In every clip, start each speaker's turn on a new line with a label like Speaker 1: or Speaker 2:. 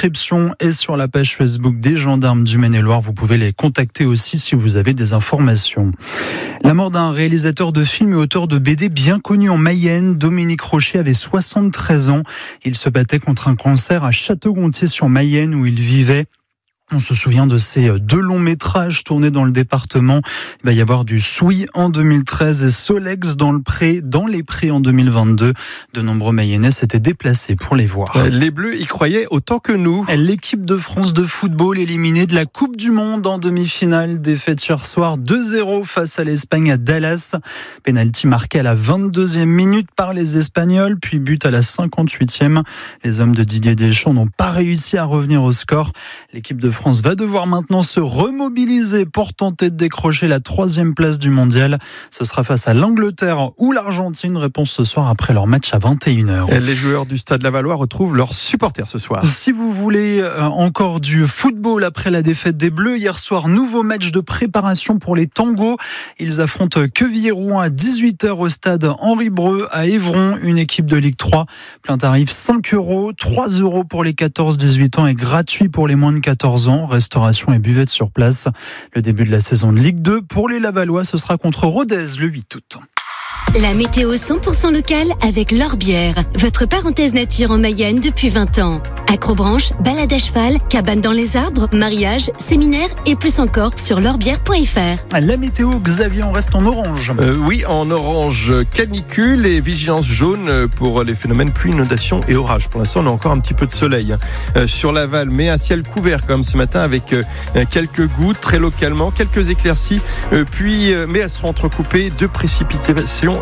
Speaker 1: description et sur la page Facebook des gendarmes du Maine-et-Loire. Vous pouvez les contacter aussi si vous avez des informations. La mort d'un réalisateur de films et auteur de BD bien connu en Mayenne, Dominique Rocher avait 73 ans. Il se battait contre un cancer à Château-Gontier-sur-Mayenne où il vivait. On se souvient de ces 2 longs métrages tournés dans le département. Il va y avoir du Souy en 2013 et Solex dans les Prés en 2022. De nombreux Mayennais s'étaient déplacés pour les voir.
Speaker 2: Les Bleus y croyaient autant que nous.
Speaker 1: L'équipe de France de football éliminée de la Coupe du Monde en demi-finale. Défaite hier soir 2-0 face à l'Espagne à Dallas. Penalty marqué à la 22e minute par les Espagnols, puis but à la 58e. Les hommes de Didier Deschamps n'ont pas réussi à revenir au score. L'équipe de France va devoir maintenant se remobiliser pour tenter de décrocher la 3e place du mondial. Ce sera face à l'Angleterre ou l'Argentine. Réponse ce soir après leur match à 21h.
Speaker 2: Les joueurs du Stade Lavallois retrouvent leurs supporters ce soir.
Speaker 1: Si vous voulez encore du football après la défaite des Bleus, hier soir, nouveau match de préparation pour les Tangos. Ils affrontent Quevilly-Rouen à 18h au stade Henri Breu à Évron, une équipe de Ligue 3. Plein tarif 5 €, 3 € pour les 14-18 ans et gratuit pour les moins de 14 ans. Restauration et buvette sur place. Le début de la saison de Ligue 2 pour les Lavallois, ce sera contre Rodez le 8 août.
Speaker 3: La météo 100% locale avec L'Orbière, votre parenthèse nature en Mayenne depuis 20 ans. Acrobranche, balade à cheval, cabane dans les arbres, mariage, séminaire et plus encore sur l'orbière.fr.
Speaker 1: La météo, Xavier, on reste en orange.
Speaker 2: Oui, en orange, canicule et vigilance jaune pour les phénomènes pluie, inondation et orage. Pour l'instant, on a encore un petit peu de soleil sur Laval, mais un ciel couvert comme ce matin avec quelques gouttes très localement, quelques éclaircies, mais elles seront entrecoupées de précipitations.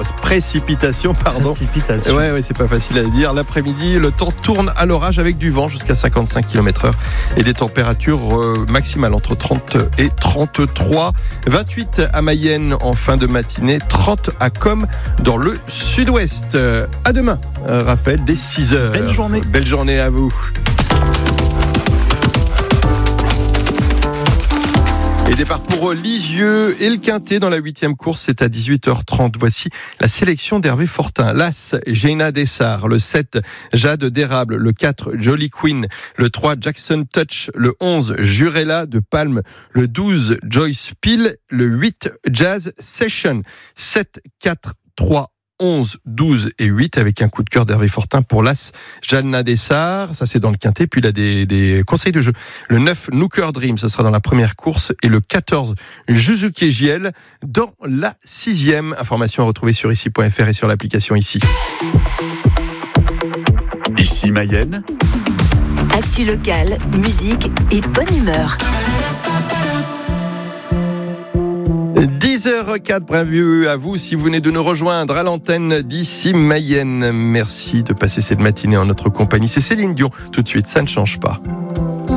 Speaker 2: Ouais, c'est pas facile à dire. L'après-midi, le temps tourne à l'orage avec du vent jusqu'à 55 km/h et des températures maximales entre 30 et 33. 28 à Mayenne en fin de matinée, 30 à Com dans le sud-ouest. À demain, Raphaël, dès 6h.
Speaker 1: Belle journée.
Speaker 2: Belle journée à vous. Et départ pour Lisieux et le Quintet dans la 8e course, c'est à 18h30. Voici la sélection d'Hervé Fortin. L'As, Jaina Dessart. Le 7, Jade d'Érable. Le 4, Jolly Queen. Le 3, Jackson Touch. Le 11, Jurella de Palme. Le 12, Joyce Peel. Le 8, Jazz Session. 7, 4, 3, 11, 12 et 8 avec un coup de cœur d'Hervé Fortin pour l'As Jaina Dessart, ça c'est dans le Quintet, puis il a des conseils de jeu. Le 9 Nooker Dream, ce sera dans la première course et le 14 Juzuki Giel dans la 6e. Information à retrouver sur ici.fr et sur l'application Ici.
Speaker 4: Ici Mayenne.
Speaker 5: Actu locale, musique et bonne humeur.
Speaker 2: 10h04, bienvenue à vous si vous venez de nous rejoindre à l'antenne d'Ici Mayenne. Merci de passer cette matinée en notre compagnie. C'est Céline Dion, tout de suite, ça ne change pas.